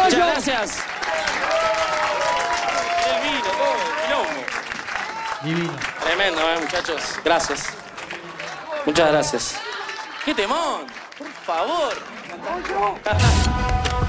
Muchas gracias. El vino, todo, el quilombo. Divino. Tremendo, muchachos. Gracias. Muchas gracias. ¡Qué temón! Por favor.